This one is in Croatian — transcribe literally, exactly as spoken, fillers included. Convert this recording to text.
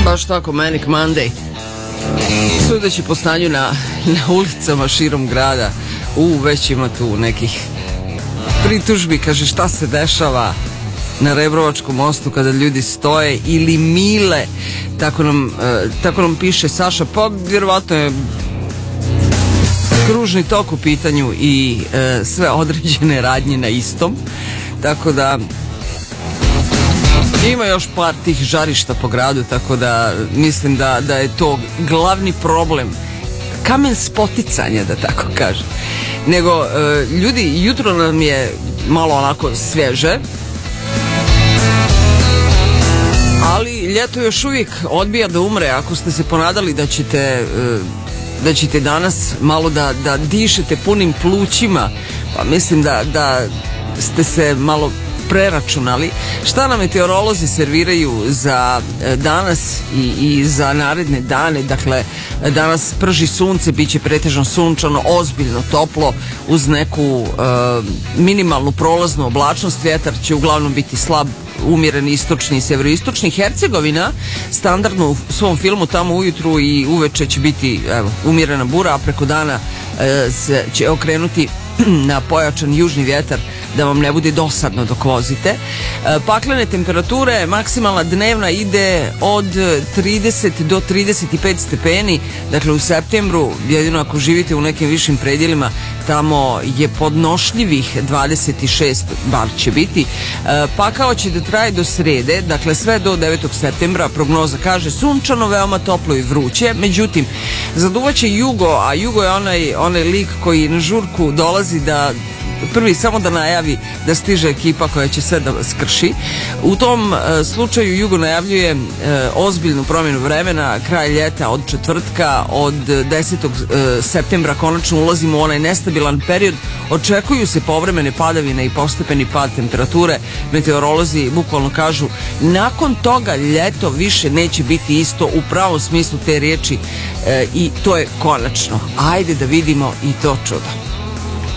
Baš tako, Manic Monday. Sudeći po stanju na, na ulicama širom grada, u već ima tu nekih pritužbi, kaže šta se dešava na Rebrovačkom mostu kada ljudi stoje ili mile, tako nam, uh, tako nam piše Saša, pa vjerovatno je kružni tok u pitanju i uh, sve određene radnje na istom, tako da ima još par tih žarišta po gradu, tako da mislim da, da je to glavni problem, kamen spoticanja, da tako kažem. Nego, e, ljudi, jutro nam je malo onako svježe, ali ljeto još uvijek odbija da umre. Ako ste se ponadali da ćete, e, da ćete danas malo da, da dišete punim plućima, pa mislim da, da ste se malo preračunali. Šta nam meteorolozi serviraju za danas i, i za naredne dane? Dakle, danas prži sunce, bit će pretežno sunčano, ozbiljno toplo, uz neku uh, minimalnu prolaznu oblačnost. Vjetar će uglavnom biti slab, umjeren istočni i severoistočni. Hercegovina standardno u svom filmu tamo ujutru i uveče će biti evo, umjerena bura, a preko dana uh, se će okrenuti na pojačan južni vjetar da vam ne bude dosadno dok vozite. Paklene temperature, maksimalna dnevna ide od trideset do trideset pet stepeni, dakle u septembru, jedino ako živite u nekim višim predjelima, tamo je podnošljivih dvadeset šest bar će biti. Pakao će da traje do srede, dakle sve do devetog septembra, prognoza kaže sunčano, veoma toplo i vruće, međutim zaduvaće jugo, a jugo je onaj, onaj lik koji na žurku dolazi da prvi samo da najavi da stiže ekipa koja će sve da skrši. U tom e, slučaju jugo najavljuje e, ozbiljnu promjenu vremena, kraj ljeta od četvrtka, od desetog E, septembra konačno ulazimo u onaj nestabilan period, očekuju se povremene padavine i postepeni pad temperature. Meteorolozi bukvalno kažu nakon toga ljeto više neće biti isto u pravom smislu te riječi, e, i to je konačno. Ajde da vidimo i to čudo.